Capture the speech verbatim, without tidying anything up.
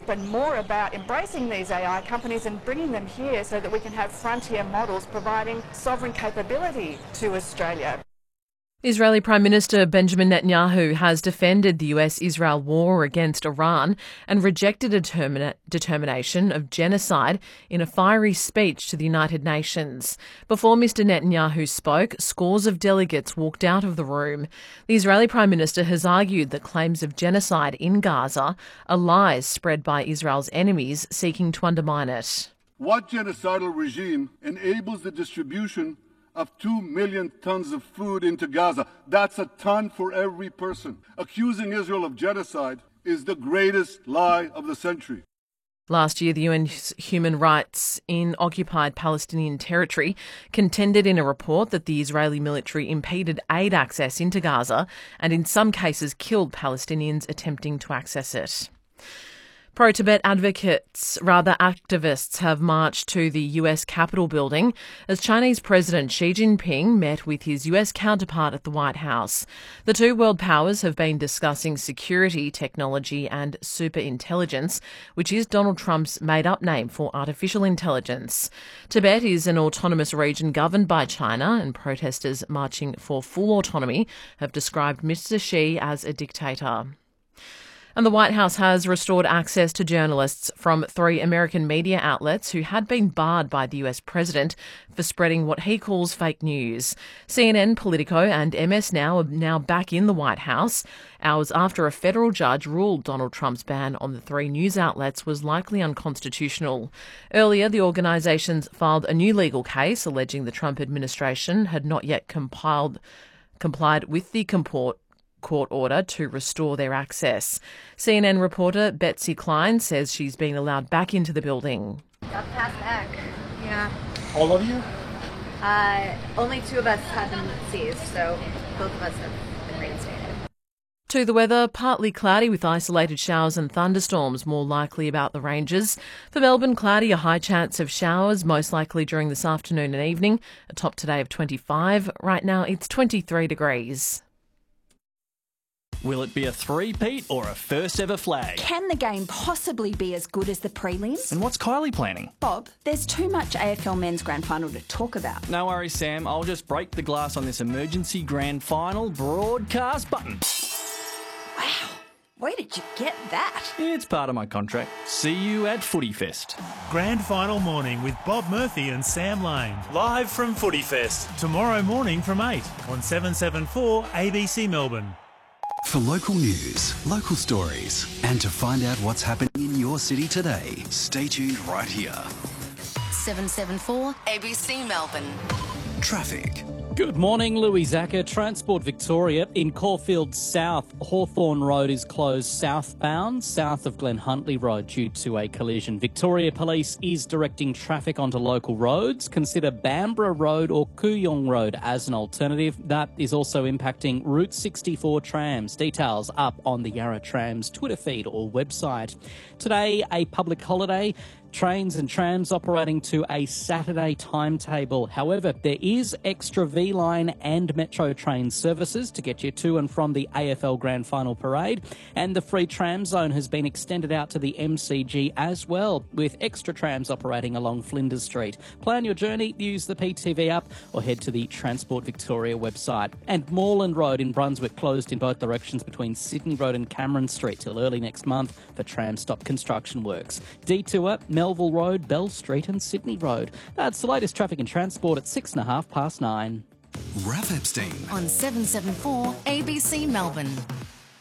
but more about embracing these A I companies and bringing them here so that we can have frontier models providing sovereign capability to Australia. Israeli Prime Minister Benjamin Netanyahu has defended the U S-Israel war against Iran and rejected a determina- determination of genocide in a fiery speech to the United Nations. Before Mister Netanyahu spoke, scores of delegates walked out of the room. The Israeli Prime Minister has argued that claims of genocide in Gaza are lies spread by Israel's enemies seeking to undermine it. What genocidal regime enables the distribution of two million tons of food into Gaza? That's a ton for every person. Accusing Israel of genocide is the greatest lie of the century. Last year, the U N's Human Rights in occupied Palestinian territory contended in a report that the Israeli military impeded aid access into Gaza and in some cases killed Palestinians attempting to access it. Pro-Tibet advocates, rather activists, have marched to the U S Capitol building as Chinese President Xi Jinping met with his U S counterpart at the White House. The two world powers have been discussing security, technology and superintelligence, which is Donald Trump's made-up name for artificial intelligence. Tibet is an autonomous region governed by China, and protesters marching for full autonomy have described Mister Xi as a dictator. And the White House has restored access to journalists from three American media outlets who had been barred by the U S president for spreading what he calls fake news. C N N, Politico and M S Now are now back in the White House, hours after a federal judge ruled Donald Trump's ban on the three news outlets was likely unconstitutional. Earlier, the organisations filed a new legal case alleging the Trump administration had not yet compiled, complied with the comport court order to restore their access. C N N reporter Betsy Klein says she's been allowed back into the building. Got past back, yeah. All of you? Uh, only two of us have been seized, so both of us have been reinstated. To the weather, partly cloudy with isolated showers and thunderstorms more likely about the ranges. For Melbourne, cloudy, a high chance of showers, most likely during this afternoon and evening. A top today of twenty-five. Right now it's twenty-three degrees. Will it be a three-peat or a first-ever flag? Can the game possibly be as good as the prelims? And what's Kylie planning? Bob, there's too much A F L Men's Grand Final to talk about. No worries, Sam. I'll just break the glass on this emergency Grand Final broadcast button. Wow, where did you get that? It's part of my contract. See you at Footy Fest. Grand Final morning with Bob Murphy and Sam Lane. Live from Footy Fest. Tomorrow morning from eight on seven seventy-four A B C Melbourne. For local news, local stories, and to find out what's happening in your city today, stay tuned right here. seven seventy-four A B C Melbourne. Traffic. Good morning, Louis Zacher. Transport Victoria in Caulfield South. Hawthorne Road is closed southbound, south of Glen Huntly Road due to a collision. Victoria Police is directing traffic onto local roads. Consider Bamborough Road or Kooyong Road as an alternative. That is also impacting Route sixty-four trams. Details up on the Yarra Trams Twitter feed or website. Today, a public holiday. Trains and trams operating to a Saturday timetable. However, there is extra V-Line and Metro train services to get you to and from the A F L Grand Final Parade. And the free tram zone has been extended out to the M C G as well, with extra trams operating along Flinders Street. Plan your journey, use the P T V app or head to the Transport Victoria website. And Moreland Road in Brunswick closed in both directions between Sydney Road and Cameron Street till early next month for tram stop construction works. Detour, Melville Road, Bell Street and Sydney Road. That's the latest traffic and transport at six and a half past nine. Raph Epstein on seven seventy-four A B C Melbourne.